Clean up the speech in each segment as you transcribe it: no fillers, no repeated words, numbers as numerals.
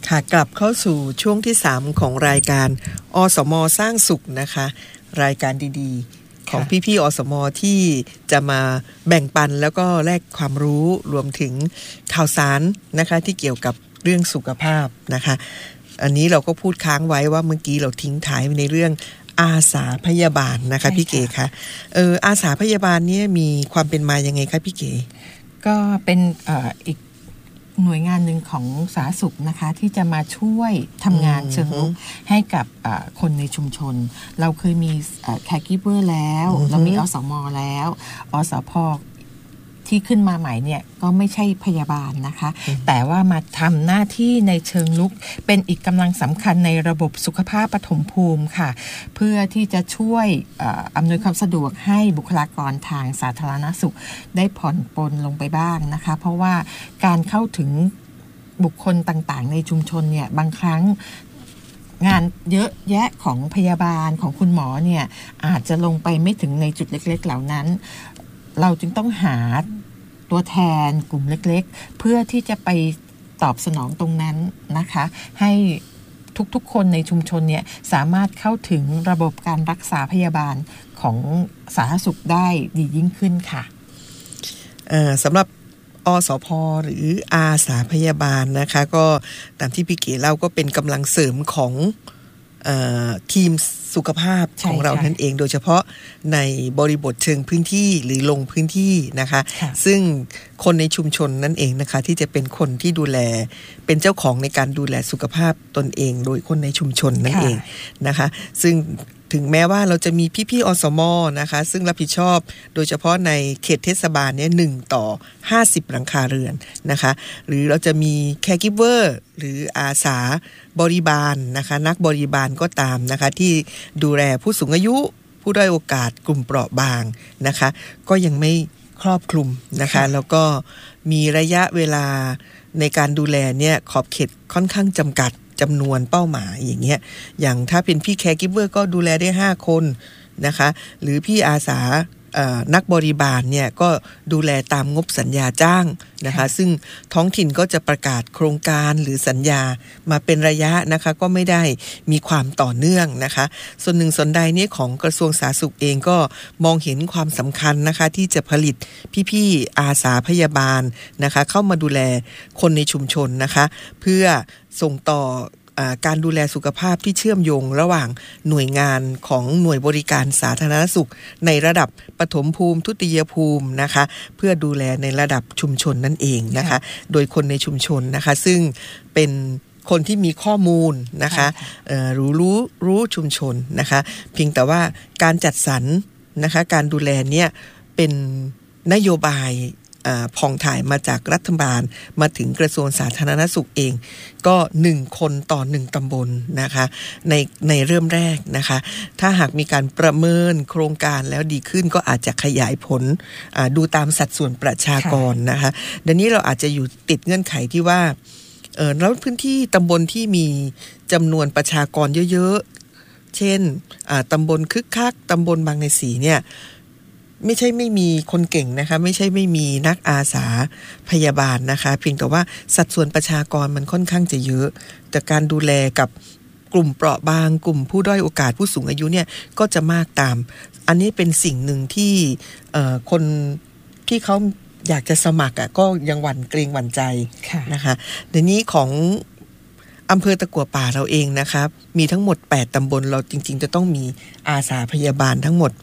ค่ะกลับเข้าสู่ช่วงที่3ของรายการอสม.สร้างสุขนะคะรายการดีๆของพี่ๆอสม.ที่จะมาแบ่งปันแล้วก็แลกความรู้รวมถึงข่าวสารนะคะที่เกี่ยวกับเรื่องสุขภาพนะคะอันนี้เราก็พูดค้างไว้ว่าเมื่อกี้เราทิ้งท้ายในเรื่องอาสาพยาบาลนะคะพี่เก๋คะอาสาพยาบาลเนี่ยมีความเป็นมายังไงคะพี่เก๋ก็เป็นอีกหน่วยงานหนึ่งของสาธารณสุขนะคะที่จะมาช่วยทำงานเชิงรุกให้กับคนในชุมชนเราเคยมีcaregiver แล้วเรามีอสม.แล้วอสพ.ที่ขึ้นมาใหม่เนี่ยก็ไม่ใช่พยาบาลนะคะแต่ว่ามาทำหน้าที่ในเชิงรุกเป็นอีกกำลังสำคัญในระบบสุขภาพปฐมภูมิค่ะเพื่อที่จะช่วยอำนวยความสะดวกให้บุคลากรทางสาธารณสุขได้ผ่อนปลนลงไปบ้างนะคะเพราะว่าการเข้าถึงบุคคลต่างๆในชุมชนเนี่ยบางครั้งงานเยอะแยะของพยาบาลของคุณหมอเนี่ยอาจจะลงไปไม่ถึงในจุดเล็กๆเหล่านั้นเราจึงต้องหาตัวแทนกลุ่มเล็กๆเพื่อที่จะไปตอบสนองตรงนั้นนะคะให้ทุกๆคนในชุมชนเนี่ยสามารถเข้าถึงระบบการรักษาพยาบาลของสาธารณสุขได้ดียิ่งขึ้นค่ะสำหรับอสพ.หรืออาสาพยาบาลนะคะก็ตามที่พี่เก๋เล่าก็เป็นกำลังเสริมของทีมสุขภาพของเรานั่นเองโดยเฉพาะในบริบทเชิงพื้นที่หรือลงพื้นที่นะคะซึ่งคนในชุมชนนั่นเองนะคะที่จะเป็นคนที่ดูแลเป็นเจ้าของในการดูแลสุขภาพตนเองโดยคนในชุมชนนั่นเองนะคะซึ่งถึงแม้ว่าเราจะมีพี่ๆอสม.นะคะซึ่งรับผิดชอบโดยเฉพาะในเขตเทศบาลเนี่ย1 ต่อ 50 หลังคาเรือนนะคะหรือเราจะมี caregiver หรืออาสาบริบาลนะคะนักบริบาลก็ตามนะคะที่ดูแลผู้สูงอายุผู้ด้อยโอกาสกลุ่มเปราะบางนะคะก็ยังไม่ครอบคลุมนะคะแล้วก็มีระยะเวลาในการดูแลเนี่ยขอบเขตค่อนข้างจำกัดจำนวนเป้าหมายอย่างเงี้ยอย่างถ้าเป็นพี่แคร์กิฟเวอร์ก็ดูแลได้5 คนนะคะหรือพี่อาสานักบริบาลเนี่ยก็ดูแลตามงบสัญญาจ้างนะคะซึ่งท้องถิ่นก็จะประกาศโครงการหรือสัญญามาเป็นระยะนะคะก็ไม่ได้มีความต่อเนื่องนะคะส่วนหนึ่งส่วนใดนี้ของกระทรวงสาธารณสุขเองก็มองเห็นความสำคัญนะคะที่จะผลิตพี่ๆอาสาพยาบาลนะคะเข้ามาดูแลคนในชุมชนนะคะเพื่อส่งต่อการดูแลสุขภาพที่เชื่อมโยงระหว่างหน่วยงานของหน่วยบริการสาธารณสุขในระดับปฐมภูมิทุติยภูมินะคะเพื่อดูแลในระดับชุมชนนั่นเองนะคะโดยคนในชุมชนนะคะซึ่งเป็นคนที่มีข้อมูลนะคะรู้ชุมชนนะคะเพียงแต่ว่าการจัดสรรนะคะการดูแลเนี่ยเป็นนโยบายผ่องถ่ายมาจากรัฐบาลมาถึงกระทรวงสาธารณสุขเองก็1 คนต่อ1 ตำบลนะคะในเริ่มแรกนะคะถ้าหากมีการประเมินโครงการแล้วดีขึ้นก็อาจจะขยายผลดูตามสัดส่วนประชากรนะคะเดี๋ยวนี้เราอาจจะอยู่ติดเงื่อนไขที่ว่าแล้วพื้นที่ตำบลที่มีจำนวนประชากรเยอะๆเช่นตำบลคึกคักตำบลบางในศรีเนี่ยไม่ใช่ไม่มีคนเก่งนะคะไม่ใช่ไม่มีนักอาสาพยาบาลนะคะเพียงแต่ว่าสัดส่วนประชากรมันค่อนข้างจะเยอะแต่การดูแลกับกลุ่มเปราะบางกลุ่มผู้ด้อยโอกาสผู้สูงอายุเนี่ยก็จะมากตามอันนี้เป็นสิ่งหนึ่งที่คนที่เขาอยากจะสมัครก็ยังหวั่นเกรงหวั่นใจนะคะเดี๋ยวนี้ของอำเภอตะกั่วป่าเราเองนะครับมีทั้งหมด8 ตำบลเราจริงๆจะต้องมีอาสาพยาบาลทั้งหมด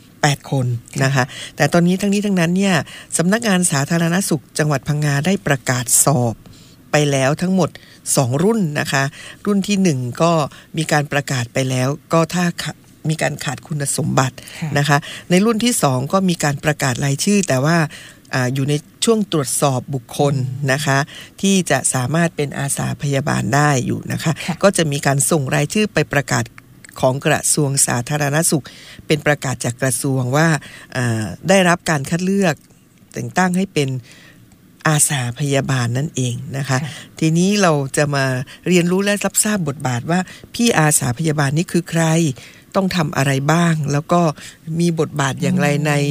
8 คนนะคะแต่ตอนนี้ทั้งนี้ทั้งนั้นเนี่ยสำนักงานสาธารณสุขจังหวัดพังงาได้ประกาศสอบไปแล้วทั้งหมด2 รุ่นนะคะรุ่นที่1ก็มีการประกาศไปแล้วก็ถ้ามีการขาดคุณสมบัตินะคะในรุ่นที่2ก็มีการประกาศรายชื่อแต่ว่าอยู่ในช่วงตรวจสอบบุคคลนะคะที่จะสามารถเป็นอาสาพยาบาลได้อยู่นะคะก็จะมีการส่งรายชื่อไปประกาศของกระทรวงสาธารณสุขเป็นประกาศจากกระทรวงว่าได้รับการคัดเลือกแต่งตั้งให้เป็นอาสาพยาบาลนั่นเองนะคะทีนี้เราจะมาเรียนรู้และรับทราบบทบาทว่าพี่อาสาพยาบาลนี่คือใครต้องทำอะไรบ้างแล้วก็มีบทบาทอย่างไรในพื้น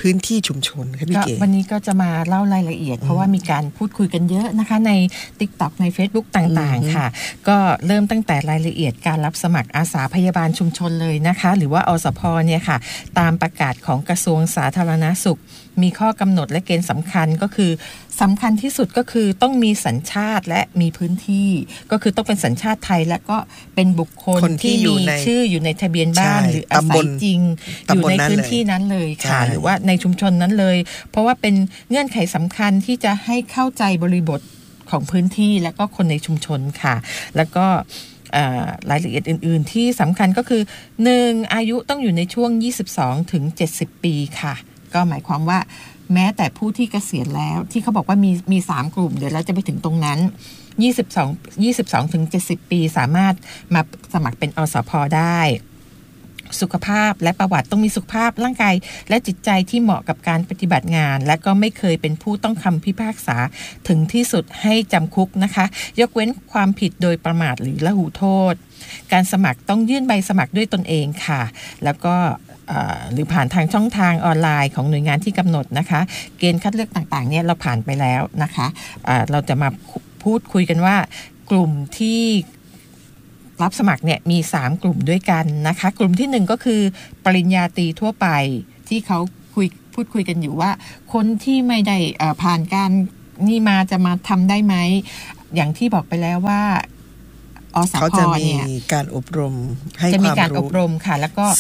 พื้นที่ชุมชนค่ะพี่เก๋วันนี้ก็จะมาเล่ารายละเอียดเพราะว่ามีการพูดคุยกันเยอะนะคะใน TikTok ใน Facebook ต่างๆค่ะก็เริ่มตั้งแต่รายละเอียดการรับสมัครอาสาพยาบาลชุมชนเลยนะคะหรือว่าอสพเนี่ยค่ะตามประกาศของกระทรวงสาธารณสุขมีข้อกำหนดและเกณฑ์สำคัญก็คือสำคัญที่สุดก็คือต้องมีสัญชาติและมีพื้นที่ก็คือต้องเป็นสัญชาติไทยและก็เป็นบุคคลที่มีชื่ออยู่ในทะเบียนบ้านหรืออาศัยจริงอยู่ในพื้นที่นั้นเลยค่ะหรือว่าในชุมชนนั้นเลยเพราะว่าเป็นเงื่อนไขสำคัญที่จะให้เข้าใจบริบทของพื้นที่และก็คนในชุมชนค่ะแล้วก็รายละเอียดอื่นๆที่สำคัญก็คือ1อายุต้องอยู่ในช่วง22ถึง70ปีค่ะก็หมายความว่าแม้แต่ผู้ที่เกษียณแล้วที่เขาบอกว่ามี3กลุ่มเดี๋ยวเราจะไปถึงตรงนั้น22ถึง70ปีสามารถมาสมัครเป็นอสพได้สุขภาพและประวัติต้องมีสุขภาพร่างกายและจิตใจที่เหมาะกับการปฏิบัติงานและก็ไม่เคยเป็นผู้ต้องคำพิพากษาถึงที่สุดให้จำคุกนะคะยกเว้นความผิดโดยประมาทหรือละหูโทษการสมัครต้องยื่นใบสมัครด้วยตนเองค่ะแล้วก็หรือผ่านทางช่องทางออนไลน์ของหน่วยงานที่กำหนดนะคะเกณฑ์คัดเลือกต่างๆเนี่ยเราผ่านไปแล้วนะคะเราจะมาพูดคุยกันว่ากลุ่มที่รับสมัครเนี่ยมี3กลุ่มด้วยกันนะคะกลุ่มที่1ก็คือปริญญาตรีทั่วไปที่เขาพูดคุยกันอยู่ว่าคนที่ไม่ได้ผ่านการนี่มาจะมาทำได้ไหมอย่างที่บอกไปแล้วว่าอสพเนี่ยเขาจะมีการอบรมให้ความรู้จะมีการอบรมค่ะแล้วก็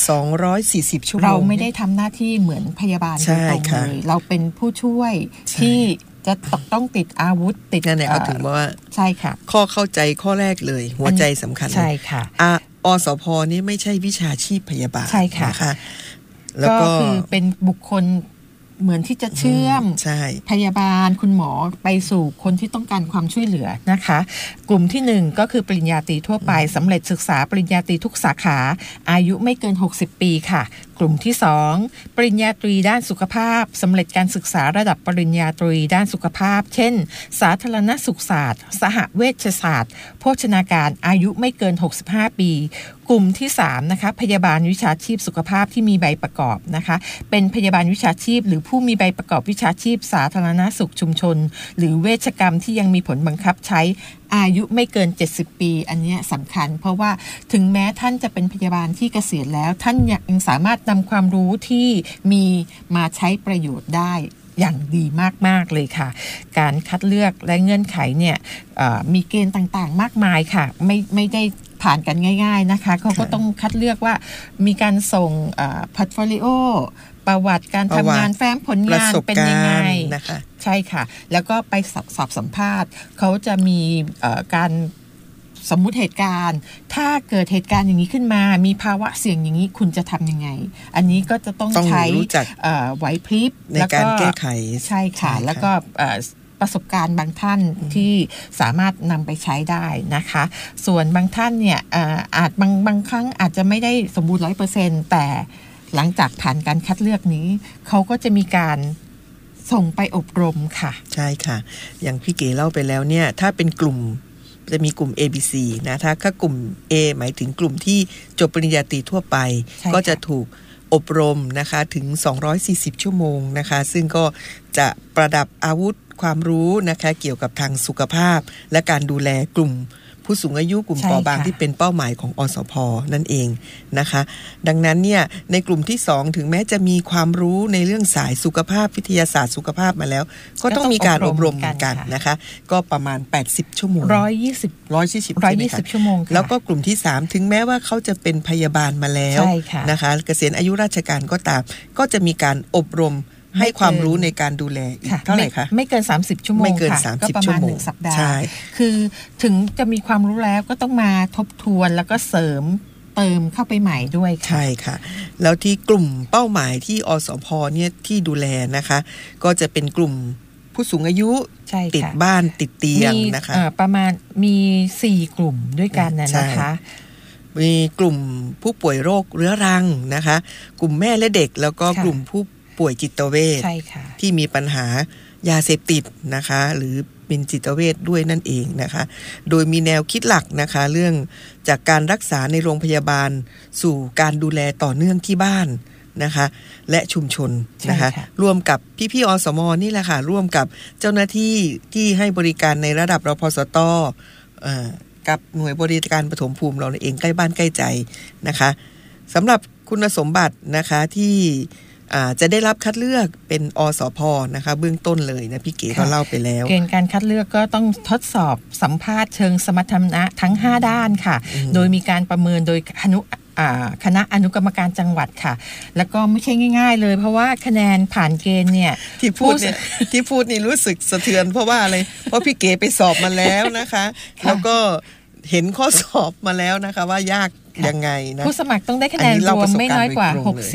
240ชั่วโมงเราไม่ได้ทำหน้าที่เหมือนพยาบาลโดยตรงเลยเราเป็นผู้ช่วยที่จะต้องติดอาวุธติดนั่นแหละเขาถึงว่าใช่ค่ะข้อเข้าใจข้อแรกเลยหัวใจสำคัญใช่ค่ะอสพนี่ไม่ใช่วิชาชีพพยาบาลใช่ค่ะนะคะแล้วก็คือเป็นบุคคลเหมือนที่จะเชื่อมพยาบาลคุณหมอไปสู่คนที่ต้องการความช่วยเหลือนะคะกลุ่มที่1ก็คือปริญญาตรีทั่วไปสำเร็จศึกษาปริญญาตรีทุกสาขาอายุไม่เกิน60ปีค่ะกลุ่มที่2ปริญญาตรีด้านสุขภาพสำเร็จการศึกษาระดับปริญญาตรีด้านสุขภาพเช่นสาธารณสุขศาสตร์สหเวชศาสตร์โภชนาการอายุไม่เกิน65ปีกลุ่มที่3นะคะพยาบาลวิชาชีพสุขภาพที่มีใบประกอบนะคะเป็นพยาบาลวิชาชีพหรือผู้มีใบประกอบวิชาชีพสาธารณสุขชุมชนหรือเวชกรรมที่ยังมีผลบังคับใช้อายุไม่เกิน70ปีอันนี้สำคัญเพราะว่าถึงแม้ท่านจะเป็นพยาบาลที่เกษียณแล้วท่านยังสามารถนำความรู้ที่มีมาใช้ประโยชน์ได้อย่างดีมากๆเลยค่ะการคัดเลือกและเงื่อนไขเนี่ยมีเกณฑ์ต่างๆมากมายค่ะไม่ได้ผ่านกันง่ายๆนะคะเขาก็ต้องคัดเลือกว่ามีการส่งพอร์ตโฟลิโอประวัติการทำงานแฟ้มผลงานเป็นยังไงนะคะใช่ค่ะแล้วก็ไปสอบสัมภาษณ์เขาจะมีการสมมุติเหตุการณ์ถ้าเกิดเหตุการณ์อย่างนี้ขึ้นมามีภาวะเสี่ยงอย่างนี้คุณจะทำยังไงอันนี้ก็จะต้องใช้ไหวพริบในการแก้ไขใช่ค่ะแล้วก็ประสบการณ์บางท่านที่สามารถนำไปใช้ได้นะคะส่วนบางท่านเนี่ยอาจบางครั้งอาจจะไม่ได้สมบูรณ์ 100% แต่หลังจากผ่านการคัดเลือกนี้เขาก็จะมีการส่งไปอบรมค่ะใช่ค่ะอย่างพี่เก๋เล่าไปแล้วเนี่ยถ้าเป็นกลุ่มจะมีกลุ่ม ABC นะถ้ากลุ่ม A หมายถึงกลุ่มที่จบปริญญาตรีทั่วไปก็จะถูกอบรมนะคะถึง240ชั่วโมงนะคะซึ่งก็จะประดับอาวุธความรู้นะคะเกี่ยวกับทางสุขภาพและการดูแลกลุ่มผู้สูงอายุกลุ่มเปราะบางที่เป็นเป้าหมายของอสพนั่นเองนะคะดังนั้นเนี่ยในกลุ่มที่2ถึงแม้จะมีความรู้ในเรื่องสายสุขภาพวิทยาศาสตร์สุขภาพมาแล้วก็ต้องมีการอบรมกันนะคะก็ประมาณ80ชั่วโมง120 ชั่วโมงแล้วก็กลุ่มที่3ถึงแม้ว่าเขาจะเป็นพยาบาลมาแล้วนะคะเกษียณอายุราชการก็ตามก็จะมีการอบรมให้ความรู้ในการดูแลเท่าไหร่คะไม่เกิน30ชั่วโมงไม่เกิน30 ก็ประมาณ1สัปดาห์คือถึงจะมีความรู้แล้วก็ต้องมาทบทวนแล้วก็เสริมเติมเข้าไปใหม่ด้วยค่ะใช่ค่ะแล้วที่กลุ่มเป้าหมายที่อสพเนี่ยที่ดูแลนะคะก็จะเป็นกลุ่มผู้สูงอายุติดบ้านติดเตียงนะคะประมาณมี4กลุ่มด้วยกันนะคะมีกลุ่มผู้ป่วยโรคเรื้อรังนะคะกลุ่มแม่และเด็กแล้วก็กลุ่มผู้ป่วยจิตเวชที่มีปัญหายาเสพติดนะคะหรือเป็นจิตเวชด้วยนั่นเองนะคะโดยมีแนวคิดหลักนะคะเรื่องจากการรักษาในโรงพยาบาลสู่การดูแลต่อเนื่องที่บ้านนะคะและชุมชนนะคะร่วมกับพี่ๆอสม.นี่แหละค่ะร่วมกับเจ้าหน้าที่ที่ให้บริการในระดับรพสต.กับหน่วยบริการปฐมภูมิเราเองใกล้บ้านใกล้ใจนะคะสำหรับคุณสมบัตินะคะที่จะได้รับคัดเลือกเป็นอสพ.นะคะเบื้องต้นเลยนะพี่เก๋ก็เล่าไปแล้วเกณฑ์การคัดเลือกก็ต้องทดสอบสัมภาษณ์เชิงสมรรถนะทั้ง5ด้านค่ะโดยมีการประเมินโดยคณะอนุกรรมการจังหวัดค่ะแล้วก็ไม่ใช่ง่ายๆเลยเพราะว่าคะแนนผ่านเกณฑ์เนี่ยที่พูดนี่รู้สึกสะเทือนเพราะว่าอะไรเพราะพี่เก๋ไปสอบมาแล้วนะคะแล้วก็เห็นข้อสอบมาแล้วนะคะว่ายากยังไงนะผู้สมัครต้องได้คะแนนรวมไม่น้อยกว่า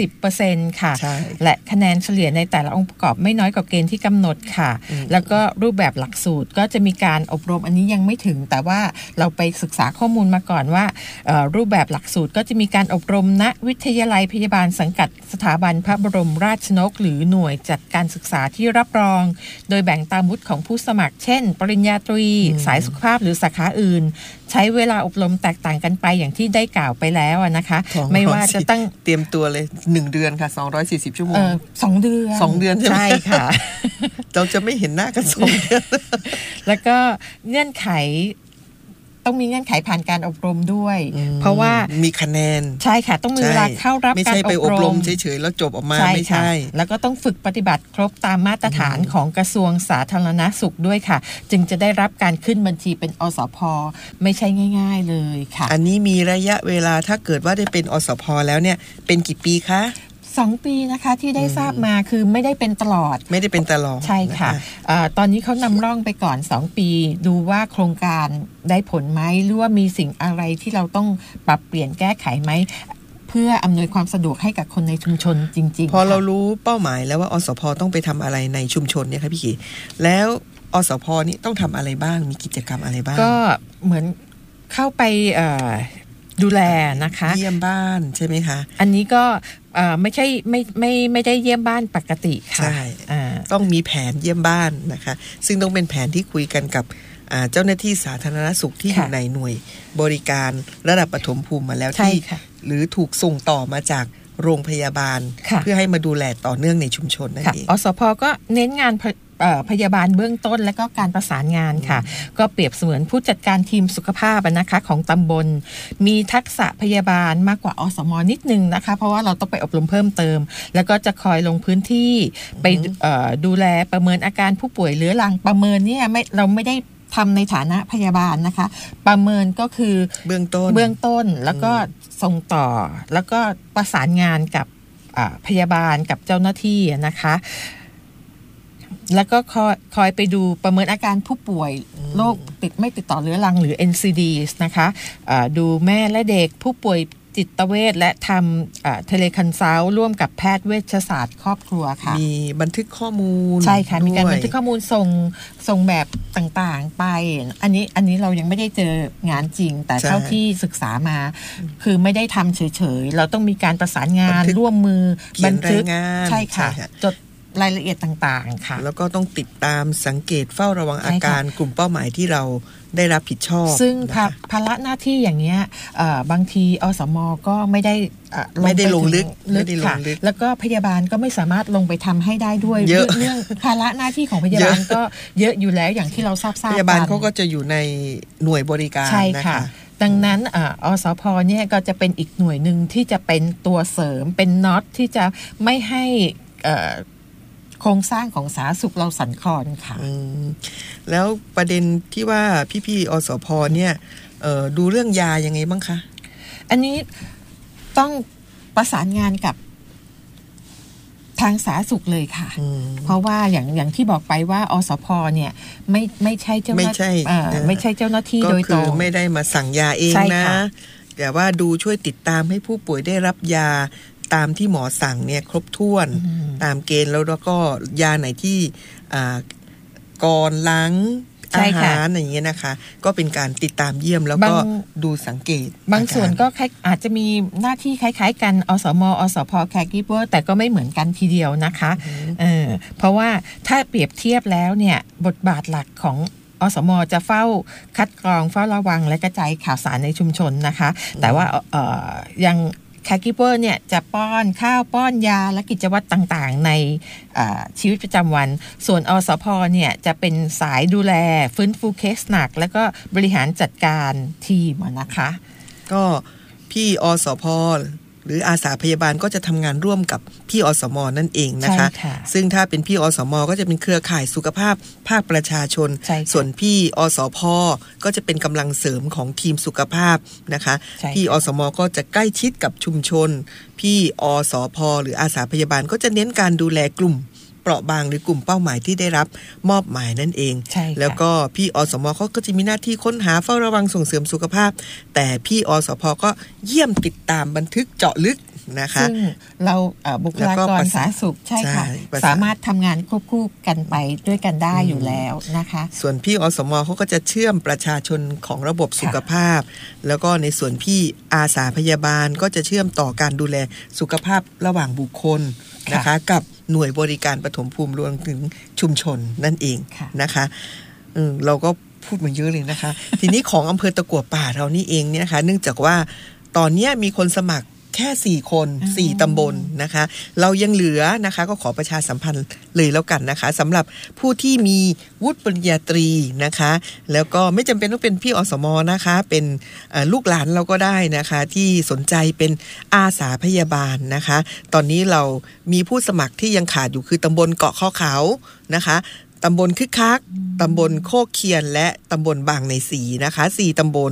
60% ค่ะและคะแนนเฉลี่ยในแต่ละองค์ประกอบไม่น้อยกว่าเกณฑ์ที่กำหนดค่ะแล้วก็รูปแบบหลักสูตรก็จะมีการอบรมอันนี้ยังไม่ถึงแต่ว่าเราไปศึกษาข้อมูลมาก่อนว่ารูปแบบหลักสูตรก็จะมีการอบรมณวิทยาลัยพยาบาลสังกัดสถาบันพระบรมราชชนกหรือหน่วยจัดการศึกษาที่รับรองโดยแบ่งตามวุฒิของผู้สมัครเช่นปริญญาตรีสายสุขภาพหรือสาขาอื่นใช้เวลาอบรมแตกต่างกันไปอย่างที่ได้กล่าวไปแล้วนะคะไม่ว่าจะตั้งเตรียมตัวเลย1เดือนค่ะ240ชั่วโมง 2 เดือน 2 เดือนใช่ค่ะเราจะไม่เห็นหน้ากัน2 เดือนแล้วก็เงื่อนไขต้องมีเงื่อนไขผ่านการอบรมด้วยเพราะว่ามีคะแนนใช่ค่ะต้องมีเวลาเข้ารับการอบรมไม่ใช่ไปอบรมเฉยๆแล้วจบออกมาไม่ใช่แล้วก็ต้องฝึกปฏิบัติครบตามมาตรฐานของกระทรวงสาธารณสุขด้วยค่ะจึงจะได้รับการขึ้นบัญชีเป็นอสพ.ไม่ใช่ง่ายๆเลยค่ะอันนี้มีระยะเวลาถ้าเกิดว่าได้เป็นอสพ.แล้วเนี่ยเป็นกี่ปีคะ 2 ปีนะคะที่ได้ทราบมาคือไม่ได้เป็นตลอดใช่ค่ะตอนนี้เขานำร่องไปก่อน2 ปีดูว่าโครงการได้ผลไหมหรือว่ามีสิ่งอะไรที่เราต้องปรับเปลี่ยนแก้ไขไหมเพื่ออำนวยความสะดวกให้กับคนในชุมชนจริงๆพอเรารู้เป้าหมายแล้วว่าอสพ.ต้องไปทำอะไรในชุมชนเนี่ยค่ะพี่ขีแล้วอสพ.นี่ต้องทำอะไรบ้างมีกิจกรรมอะไรบ้างก็เหมือนเข้าไปดูแลนะคะเยี่ยมบ้านใช่ไหมคะอันนี้ก็ไม่ใช่ไม่ได้เยี่ยมบ้านปกติค่ะใช่ต้องมีแผนเยี่ยมบ้านนะคะซึ่งต้องเป็นแผนที่คุยกันกับเจ้าหน้าที่สาธารณสุขที่อยู่ในหน่วยบริการระดับปฐมภูมิมาแล้วที่หรือถูกส่งต่อมาจากโรงพยาบาลเพื่อให้มาดูแลต่อเนื่องในชุมชนนั่นเองอสพ.ก็เน้นงานพยาบาลเบื้องต้นและก็การประสานงานค่ะก็เปรียบเสมือนผู้จัดการทีมสุขภาพนะคะของตำบลมีทักษะพยาบาลมากกว่าอสม.นิดนึงนะคะเพราะว่าเราต้องไปอบรมเพิ่มเติมแล้วก็จะคอยลงพื้นที่ไปดูแลประเมินอาการผู้ป่วยเรื้อรังประเมินเนี่ยเราไม่ได้ทำในฐานะพยาบาลนะคะประเมินก็คือเบื้องต้นแล้วก็ส่งต่อแล้วก็ประสานงานกับพยาบาลกับเจ้าหน้าที่นะคะแล้วก็คอยไปดูประเมินอาการผู้ป่วยโรคไม่ติดต่อเรื้อรังหรือ NCDs นะคะดูแม่และเด็กผู้ป่วยจิตเวชและทำเทเลคอนซัลท์ร่วมกับแพทย์เวชศาสตร์ครอบครัวค่ะมีบันทึกข้อมูลใช่ค่ะมีการบันทึกข้อมูลส่งแบบต่างๆไปอันนี้เรายังไม่ได้เจองานจริงแต่เท่าที่ศึกษามาคือไม่ได้ทำเฉยๆเราต้องมีการประสานงานร่วมมือบันทึกใช่ค่ะจดรายละเอียดต่างๆค่ะแล้วก็ต้องติดตามสังเกตเฝ้าระวังอาการกลุ่มเป้าหมายที่เราได้รับผิดชอบซึ่งภาระหน้าที่อย่างเงี้ยบางทีอสม.ก็ไม่ได้ลงลึกค่ะแล้วก็พยาบาลก็ไม่สามารถลงไปทำให้ได้ด้วยเรื่องภาระหน้าที่ของพยาบาลก็เยอะอยู่แล้วอย่างที่เราทราบพยาบาลเขาก็จะอยู่ในหน่วยบริการใช่ค่ะดังนั้นอสพ.เนี่ยก็จะเป็นอีกหน่วยหนึ่งที่จะเป็นตัวเสริมเป็นน็อตที่จะไม่ให้โครงสร้างของสาธารณสุขเราสั่นคลอนค่ะแล้วประเด็นที่ว่าพี่ๆอสพ.เนี่ยดูเรื่องยายังไงบ้างคะอันนี้ต้องประสานงานกับทางสาธารณสุขเลยค่ะเพราะว่าอย่างที่บอกไปว่าอสพ.เนี่ยไม่ใช่เจ้าหน้าที่ไม่ใช่เจ้าหน้าที่โดยตรงก็คือไม่ได้มาสั่งยาเองนะแต่ว่าดูช่วยติดตามให้ผู้ป่วยได้รับยาตามที่หมอสั่งเนี่ยครบถ้วนตามเกณฑ์แล้วก็ยาไหนที่ก่อนหลังอาหารอย่างเงี้ยนะคะก็เป็นการติดตามเยี่ยมแล้วก็ดูสังเกตบางส่วนก็อาจจะมีหน้าที่คล้ายๆกันอสม.อสพ. caregiver แต่ก็ไม่เหมือนกันทีเดียวนะคะเพราะว่าถ้าเปรียบเทียบแล้วเนี่ยบทบาทหลักของอสม.จะเฝ้าคัดกรองเฝ้าระวังและกระจายข่าวสารในชุมชนนะคะแต่ว่ายัง caregiver เนี่ยจะป้อนข้าวป้อนยาและกิจวัตรต่างๆในชีวิตประจำวันส่วนอสพเนี่ยจะเป็นสายดูแลฟื้นฟูเคสหนักแล้วก็บริหารจัดการทีมนะคะก็พี่อสพหรืออาสาพยาบาลก็จะทำงานร่วมกับพี่อสมนั่นเองนะคะซึ่งถ้าเป็นพี่อสมก็จะเป็นเครือข่ายสุขภาพภาคประชาชนส่วนพี่อสพก็จะเป็นกำลังเสริมของทีมสุขภาพนะคะพี่อสมก็จะใกล้ชิดกับชุมชนพี่อสพหรืออาสาพยาบาลก็จะเน้นการดูแลกลุ่มเปราะบางหรือกลุ่มเป้าหมายที่ได้รับมอบหมายนั่นเองแล้วก็พี่อสมเขาก็จะมีหน้าที่ค้นหาเฝ้าระวังส่งเสริมสุขภาพแต่พี่อสพก็เยี่ยมติดตามบันทึกเจาะลึกนะคะซึ่งเราบุคลากรสาธารณสุขใช่ค่ะสามารถทำงานควบคู่กันไปด้วยกันได้อยู่แล้วนะคะส่วนพี่อสมเขาก็จะเชื่อมประชาชนของระบบสุขภาพแล้วก็ในส่วนพี่อาสาพยาบาลก็จะเชื่อมต่อการดูแลสุขภาพระหว่างบุคคลนะคะกับหน่วยบริการปฐมภูมิรวมถึงชุมชนนั่นเองนะคะเราก็พูดมาเยอะเลยนะคะ ทีนี้ของอำเภอตะกั่วป่าเรานี่เองเนี่ยนะคะเนื่องจากว่าตอนนี้มีคนสมัครแค่4คน4ตำบลนะคะเรายังเหลือนะคะก็ขอประชาสัมพันธ์เลยแล้วกันนะคะสำหรับผู้ที่มีวุฒิปริญญาตรีนะคะแล้วก็ไม่จำเป็นต้องเป็นพี่อสมนะคะเป็นลูกหลานเราก็ได้นะคะที่สนใจเป็นอาสาพยาบาลนะคะตอนนี้เรามีผู้สมัครที่ยังขาดอยู่คือตำบลเกาะข้อเขานะคะตำบลคึกคักตำบลโคกเคียนและตำบลบางในศรีนะคะ4ตำบล